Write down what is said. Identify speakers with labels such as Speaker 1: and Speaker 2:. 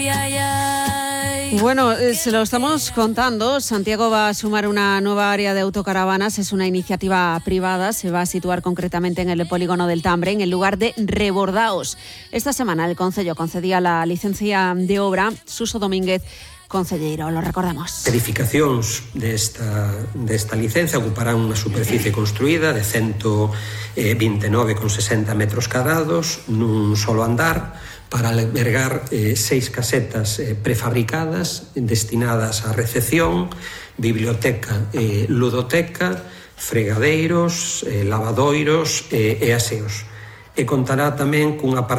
Speaker 1: Bueno, se lo estamos contando. Santiago va a sumar una nueva área de autocaravanas. Es una iniciativa privada. Se va a situar concretamente en el polígono del Tambre, en el lugar de Rebordaos. Esta semana el Concello concedía la licencia de obra. Suso Domínguez, concelleiro, lo recordamos.
Speaker 2: Edificacións desta licencia ocuparán unha superficie construída de 129,60 metros cadrados nun solo andar, para albergar 6 casetas prefabricadas destinadas á recepción, biblioteca, ludoteca, fregadeiros, lavadoiros e aseos. E contará tamén cunha